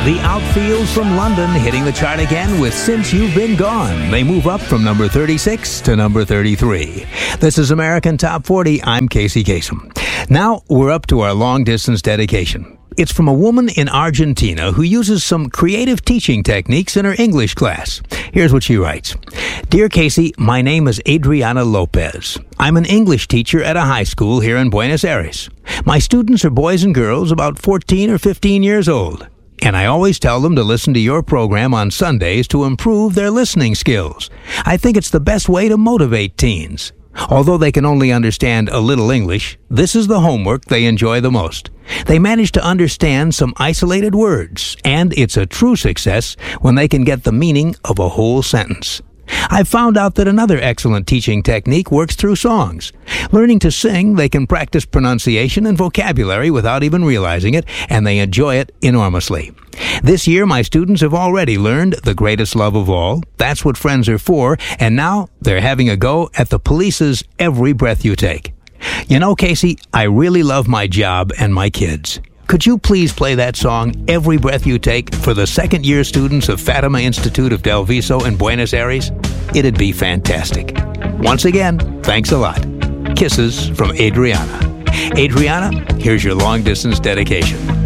The Outfields from London hitting the chart again with Since You've Been Gone. They move up from number 36 to number 33. This is American Top 40. I'm Casey Kasem. Now we're up to our long-distance dedication. It's from a woman in Argentina who uses some creative teaching techniques in her English class. Here's what she writes. Dear Casey, my name is Adriana Lopez. I'm an English teacher at a high school here in Buenos Aires. My students are boys and girls about 14 or 15 years old. And I always tell them to listen to your program on Sundays to improve their listening skills. I think it's the best way to motivate teens. Although they can only understand a little English, this is the homework they enjoy the most. They manage to understand some isolated words, and it's a true success when they can get the meaning of a whole sentence. I've found out that another excellent teaching technique works through songs. Learning to sing, they can practice pronunciation and vocabulary without even realizing it, and they enjoy it enormously. This year, my students have already learned The Greatest Love of All, That's What Friends Are For, and now they're having a go at the Police's Every Breath You Take. You know, Casey, I really love my job and my kids. Could you please play that song, Every Breath You Take, for the second-year students of Fatima Institute of Del Viso in Buenos Aires? It'd be fantastic. Once again, thanks a lot. Kisses from Adriana. Adriana, here's your long-distance dedication.